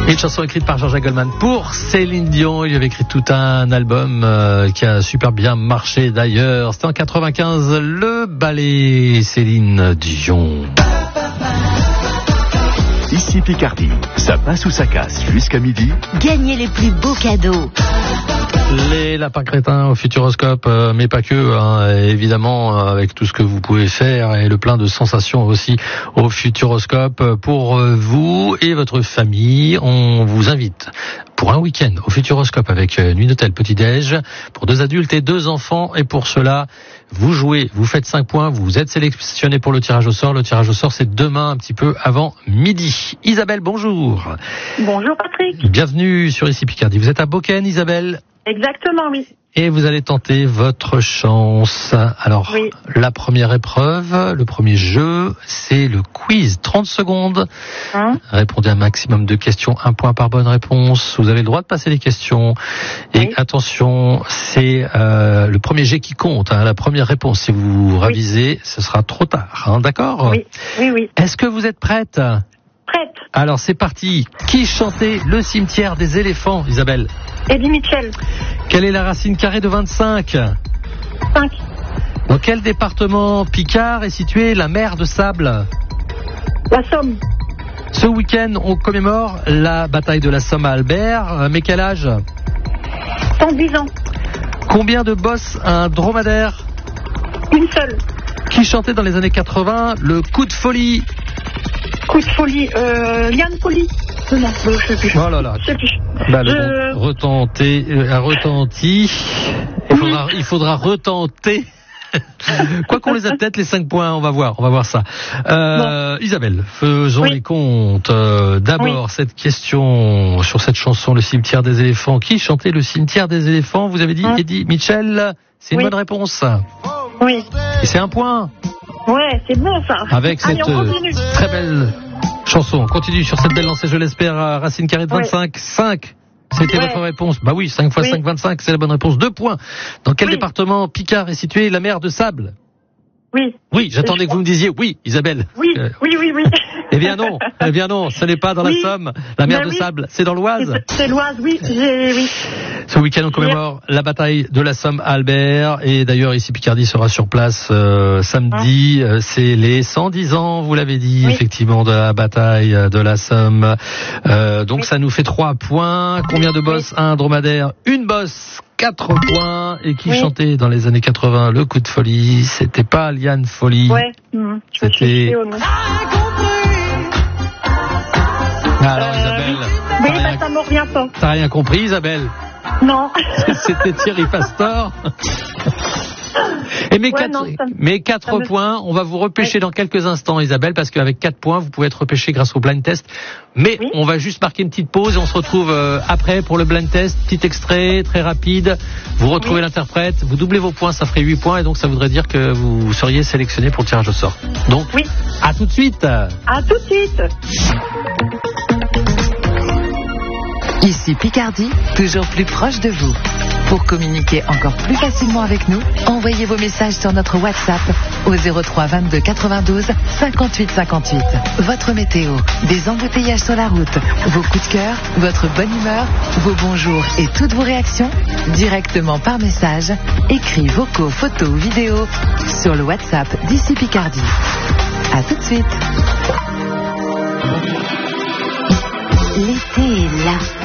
Et une chanson écrite par Jean-Jacques Goldman pour Céline Dion. Il avait écrit tout un album qui a super bien marché d'ailleurs. C'était en 95, le ballet Céline Dion. Ici Picardie, ça passe ou ça casse jusqu'à midi. Gagnez les plus beaux cadeaux. Les lapins crétins au Futuroscope, mais pas que, hein, évidemment, avec tout ce que vous pouvez faire et le plein de sensations aussi au Futuroscope. Pour vous et votre famille, on vous invite pour un week-end au Futuroscope avec nuit d'hôtel, petit-déj, pour 2 adultes et 2 enfants. Et pour cela, vous jouez, vous faites 5 points, vous êtes sélectionné pour le tirage au sort. Le tirage au sort, c'est demain, un petit peu avant midi. Isabelle, bonjour. Bonjour Patrick. Bienvenue sur Ici Picardie. Vous êtes à Beaucaire, Isabelle? Exactement, oui. Et vous allez tenter votre chance. Alors, oui. La première épreuve, le premier jeu, c'est le quiz. 30 secondes. Répondez à un maximum de questions. 1 point par bonne réponse. Vous avez le droit de passer les questions. Et oui. Attention, c'est le premier jet qui compte. Hein, la première réponse. Si vous ravisez, ce sera trop tard. Hein, d'accord ? Oui, oui, oui. Est-ce que vous êtes prête ? Prête. Alors, c'est parti. Qui chantait Le cimetière des éléphants, Isabelle ? Eddie Mitchell. Quelle est la racine carrée de 25 ? 5. Dans quel département Picard est située la mer de Sable ? La Somme. Ce week-end, on commémore la bataille de la Somme à Albert. Mais quel âge ? 110 ans. Combien de bosses a un dromadaire ? Une seule. Qui chantait dans les années 80 le coup de folie ? Coup de folie. Liane Folie. Non, je sais plus. Oh là là. Je sais plus. Bah, le retenti. Il faudra retenter. Quoi qu'on les a peut-être les 5 points, on va voir ça. Bon. Isabelle, faisons les comptes. D'abord, cette question sur cette chanson, Le cimetière des éléphants. Qui chantait Le cimetière des éléphants ? Vous avez dit Eddie Mitchell. C'est une bonne réponse. Oui. Et c'est 1 point. Ouais, c'est bon ça. Avec cette très belle chanson. On continue sur cette belle lancée, je l'espère, racine carrée de 25. 5. C'était votre réponse. Bah oui, 5 x 5, 25, c'est la bonne réponse. 2 points. Dans quel département Picard est située la mer de Sable ? Oui. Oui, j'attendais que vous me disiez oui, Isabelle. Oui. Eh bien non, ce n'est pas dans la Somme. La mer de Sable, c'est dans l'Oise. C'est l'Oise, oui. Ce week-end, on commémore la bataille de la Somme à Albert. Et d'ailleurs, ici, Picardie sera sur place samedi. C'est les 110 ans, vous l'avez dit, effectivement, de la bataille de la Somme. Donc, ça nous fait 3 points. Combien de bosses a un dromadaire ? Une bosse. 4 points. Et qui chantait dans les années 80 le coup de folie ? C'était pas Liane Folie. Ouais. C'était... Alors Isabelle, ça me revient pas. T'as rien compris, Isabelle ? Non. C'était Thierry Pastor. Et mes 4 points, on va vous repêcher dans quelques instants, Isabelle, parce qu'avec 4 points, vous pouvez être repêché grâce au blind test. Mais on va juste marquer une petite pause et on se retrouve après pour le blind test. Petit extrait, très rapide. Vous retrouvez l'interprète, vous doublez vos points, ça ferait 8 points et donc ça voudrait dire que vous seriez sélectionné pour le tirage au sort. Donc, à tout de suite. À tout de suite. Ici Picardie, toujours plus proche de vous. Pour communiquer encore plus facilement avec nous, envoyez vos messages sur notre WhatsApp au 03 22 92 58 58. Votre météo, des embouteillages sur la route, vos coups de cœur, votre bonne humeur, vos bonjours et toutes vos réactions, directement par message, écrits, vocaux, photos ou vidéos sur le WhatsApp d'Ici Picardie. À tout de suite. L'été est là.